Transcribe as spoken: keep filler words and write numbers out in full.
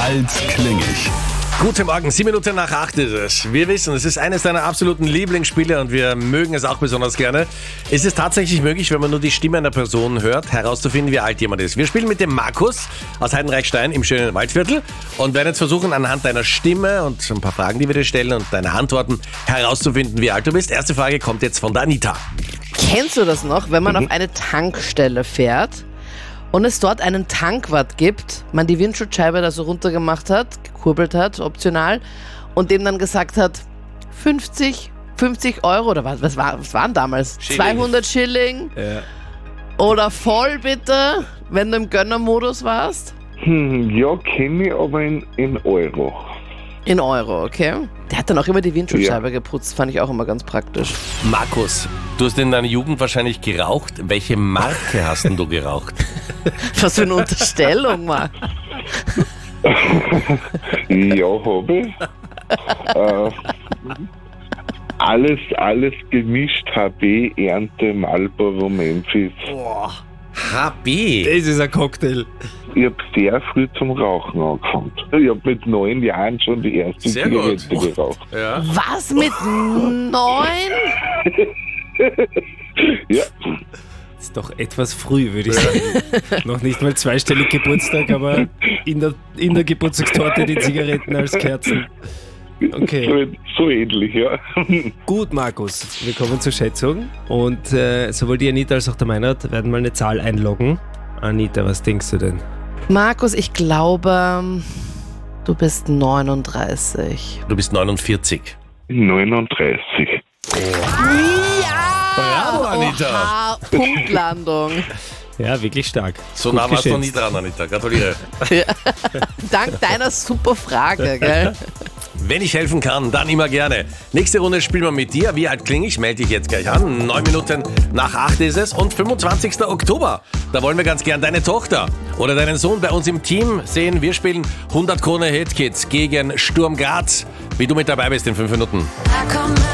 alt kling ich. Guten Morgen, sieben Minuten nach acht ist es. Wir wissen, es ist eines deiner absoluten Lieblingsspiele und wir mögen es auch besonders gerne. Ist es tatsächlich möglich, wenn man nur die Stimme einer Person hört, herauszufinden, wie alt jemand ist? Wir spielen mit dem Markus aus Heidenreichstein im schönen Waldviertel und werden jetzt versuchen, anhand deiner Stimme und ein paar Fragen, die wir dir stellen und deine Antworten herauszufinden, wie alt du bist. Erste Frage kommt jetzt von der Anita. Kennst du das noch, wenn man auf eine Tankstelle fährt und es dort einen Tankwart gibt, man die Windschutzscheibe da so runtergemacht hat, gekurbelt hat, optional, und dem dann gesagt hat, fünfzig, fünfzig Euro oder was, was, war, was waren damals? Schilling. zweihundert Schilling? Ja. Oder voll bitte, wenn du im Gönnermodus warst? Hm, ja, kenne ich, aber in, in Euro. In Euro, okay. Der hat dann auch immer die Windschutzscheibe ja. geputzt, fand ich auch immer ganz praktisch. Markus, du hast in deiner Jugend wahrscheinlich geraucht. Welche Marke hast denn du geraucht? Was für eine Unterstellung, Mann. Ja, habe ich. äh, alles, alles gemischt, H B, Ernte, Marlboro, Memphis. Boah, H B? Das ist ein Cocktail. Ich habe sehr früh zum Rauchen angefangen. Ich habe mit neun Jahren schon die erste Sehr gut. Zigarette geraucht. Ja. Was, mit neun? Ja, Das ist doch etwas früh, würde ich sagen. Noch nicht mal zweistellig Geburtstag, aber in der, in der Geburtstagstorte die Zigaretten als Kerzen. Okay. so, so ähnlich, ja. Gut, Markus, wir kommen zur Schätzung. Und äh, sowohl die Anita als auch der Meinrad werden mal eine Zahl einloggen. Anita, was denkst du denn? Markus, ich glaube, du bist neununddreißig. Du bist neunundvierzig. neununddreißig. Ja! Bravo, Anita. Oha, Punktlandung. Ja, wirklich stark. So Gut nah warst du noch nie geschätzt. dran, Anita. Gratuliere. Dank deiner super Frage, gell? Wenn ich helfen kann, dann immer gerne. Nächste Runde spielen wir mit dir. Wie alt klinge ich? Melde dich jetzt gleich an. Neun Minuten nach acht ist es und fünfundzwanzigster Oktober. Da wollen wir ganz gern deine Tochter oder deinen Sohn bei uns im Team sehen. Wir spielen hundert Krone Hit Kids gegen Sturm Graz. Wie du mit dabei bist in fünf Minuten.